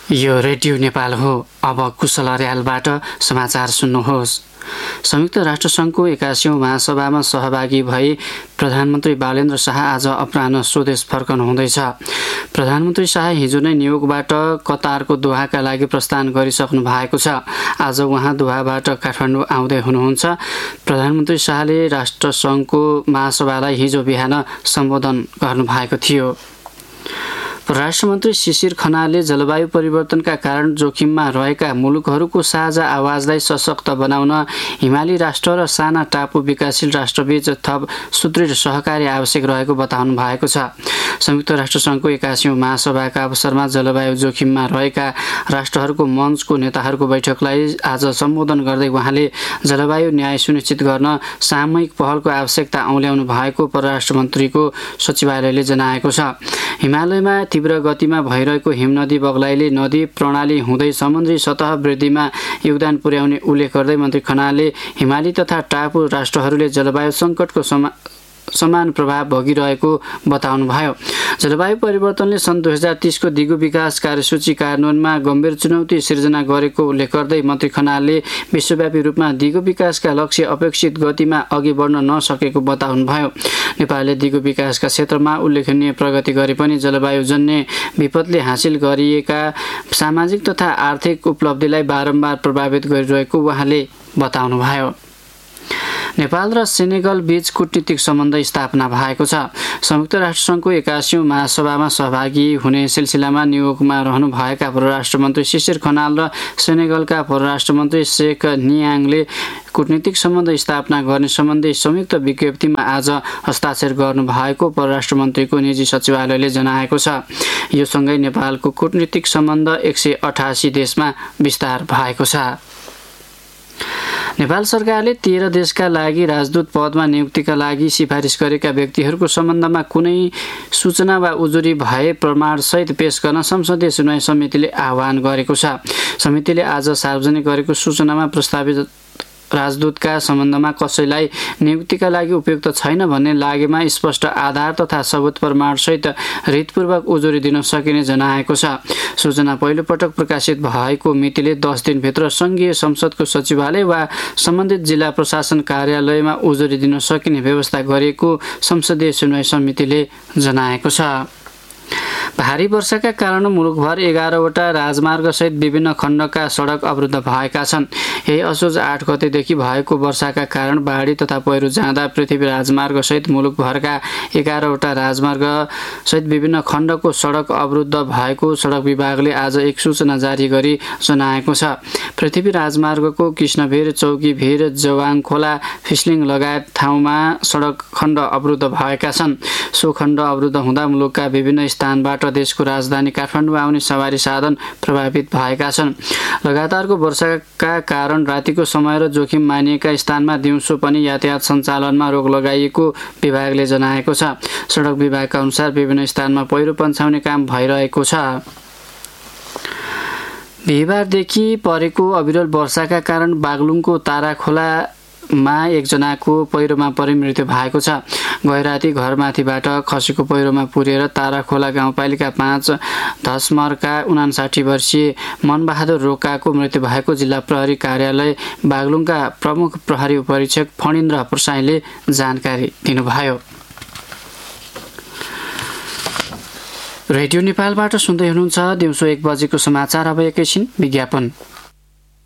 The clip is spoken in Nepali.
यो रेडियो नेपाल हो। अब कुशल अर्यालबाट समाचार सुन्नुहोस्। संयुक्त राष्ट्रसङ्घको 81औं महासभामा सहभागी भई प्रधानमन्त्री बालेन्द्र शाह आज अपराह्न स्वदेश फर्कनुहुँदैछ। प्रधानमन्त्री शाह हिजो नै न्युयोर्कबाट कतारको दोहाका लागि प्रस्थान गरिसक्नु भएको छ। आज उहाँ दोहाबाट काठमाडौँ आउँदै हुनुहुन्छ। प्रधानमन्त्री शाहले राष्ट्रसङ्घको महासभालाई हिजो बिहान सम्बोधन गर्नुभएको थियो। परराष्ट्र मन्त्री शिशिर खनालले जलवायु परिवर्तनका कारण जोखिममा रहेका मुलुकहरूको साझा आवाजलाई सशक्त बनाउन हिमाली राष्ट्र र साना टापु विकासशील राष्ट्रबीच थप सुदृढ सहकारी आवश्यक रहेको बताउनु भएको छ। संयुक्त राष्ट्रसङ्घको 81औं महासभाका अवसरमा जलवायु जोखिममा रहेका राष्ट्रहरूको मञ्चको नेताहरूको बैठकलाई आज सम्बोधन गर्दै उहाँले जलवायु न्याय सुनिश्चित गर्न सामूहिक पहलको आवश्यकता औल्याउनु भएको परराष्ट्र मन्त्रीको सचिवालयले जनाएको छ। हिमालयमा तीव्र गतिमा भइरहेको हिमनदी बग्लाइले नदी प्रणाली हुँदै समुद्री सतह वृद्धिमा योगदान पुर्याउने उल्लेख गर्दै मन्त्री खनालले हिमाली तथा टापु राष्ट्रहरूले जलवायु सङ्कटको समान प्रभाव भोगिरहेको बताउनुभयो। जलवायु परिवर्तनले सन् 2030 को दिगो विकास कार्यसूची कार्यान्वयनमा गम्भीर चुनौती सिर्जना गरेको उल्लेख गर्दै मन्त्री खनालले विश्वव्यापी रूपमा दिगो विकासका लक्ष्य अपेक्षित गतिमा अघि बढ्न नसकेको बताउनुभयो। नेपालले दिगो विकासका क्षेत्रमा उल्लेखनीय प्रगति गरे पनि जलवायुजन्य विपदले हासिल गरिएका सामाजिक तथा आर्थिक उपलब्धिलाई बारम्बार प्रभावित गरिरहेको उहाँले बताउनुभयो। नेपाल र सेनेगल बीच कूटनीतिक सम्बन्ध स्थापना भएको छ। संयुक्त राष्ट्रसङ्घको 81औं महासभामा सहभागी हुने सिलसिलामा न्युयोर्कमा रहनुभएका परराष्ट्र मन्त्री शिशिर खनाल र सेनेगलका परराष्ट्र मन्त्री शेख नियाङले कूटनीतिक सम्बन्ध स्थापना गर्ने सम्बन्धी संयुक्त विज्ञप्तिमा आज हस्ताक्षर गर्नुभएको परराष्ट्र मन्त्रीको निजी सचिवालयले जनाएको छ। यो सँगै नेपालको कूटनीतिक सम्बन्ध 188 देशमा विस्तार भएको छ। नेपाल सरकारले 13 देशका लागि राजदूत पदमा नियुक्तिका लागि सिफारिस गरेका व्यक्तिहरूको सम्बन्धमा कुनै सूचना वा उजुरी भए प्रमाणसहित पेश गर्न संसदीय सुनवाई समितिले आह्वान गरेको छ। समितिले आज सार्वजनिक गरेको सूचनामा प्रस्तावित राजदूतका सम्बन्धमा कसैलाई नियुक्तिका लागि उपयुक्त छैन भन्ने लागेमा स्पष्ट आधार तथा सबुत प्रमाणसहित रितपूर्वक उजुरी दिन सकिने जनाएको छ। सूचना पहिलो पटक प्रकाशित भएको मितिले 10 दिनभित्र सङ्घीय संसदको सचिवालय वा सम्बन्धित जिल्ला प्रशासन कार्यालयमा उजुरी दिन सकिने व्यवस्था गरिएको संसदीय सुनवाई समितिले जनाएको छ। भारी वर्षाका कारण मुलुकभर 11वटा राजमार्गसहित विभिन्न खण्डका सडक अवरुद्ध भएका छन्। यही असोज 8 गतेदेखि भएको वर्षाका कारण बाढी तथा पहिरो जाँदा पृथ्वी राजमार्गसहित मुलुकभरका 11वटा राजमार्गसहित विभिन्न खण्डको सडक अवरुद्ध भएको सडक विभागले आज एक सूचना जारी गरी जनाएको छ। पृथ्वी राजमार्गको कृष्णभिर, चौकीभिर, जवाङखोला, फिस्लिङ लगायत ठाउँमा सडक खण्ड अवरुद्ध भएका छन्। सो खण्ड अवरुद्ध हुँदा मुलुकका विभिन्न स्थानबाट देशको राजधानी काठमाडौँ आउने सवारी साधन प्रभावित भएका छन्। लगातारको वर्षाका कारण रातिको समय र जोखिम मानिएका स्थानमा दिउँसो पनि यातायात सञ्चालनमा रोक लगाइएको विभागले जनाएको छ। सडक विभागका अनुसार विभिन्न स्थानमा पहिरो पन्छाउने काम भइरहेको छ। बिहिबारदेखि परेको अविरल वर्षाका कारण बागलुङको ताराखोलामा एकजनाको पहिरोमा परि मृत्यु भएको छ। गैराती घरमाथिबाट खसेको पहिरोमा पुरेर ताराखोला गाउँपालिका 5 धसमरका 59 वर्षीय मनबहादुर रोकाको मृत्यु भएको जिल्ला प्रहरी कार्यालय बागलुङका प्रमुख प्रहरी उपरीक्षक फणिन्द्र प्रसाईले जानकारी दिनुभयो। रेडियो नेपालबाट सुन्दै हुनुहुन्छ। दिउँसो 1 बजेको समाचार। अब एकैछिन विज्ञापन।